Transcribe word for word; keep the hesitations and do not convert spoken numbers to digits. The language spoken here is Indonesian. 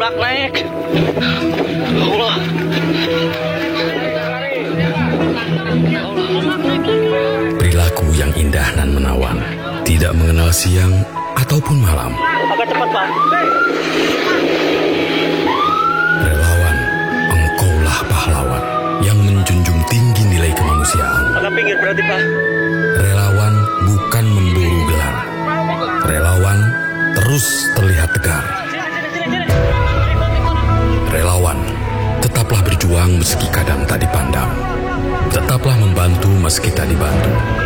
Pak, naik. Allah. Perilaku yang indah dan menawan, tidak mengenal siang ataupun malam. Agak cepat, Pak. Relawan, engkaulah pahlawan yang menjunjung tinggi nilai kemanusiaan. Agak pinggir berarti, Pak. Relawan bukan memburu gelar. Relawan terus terlihat tegar. Relawan, tetaplah berjuang meski kadang tak dipandang. Tetaplah membantu meski tak dibantu.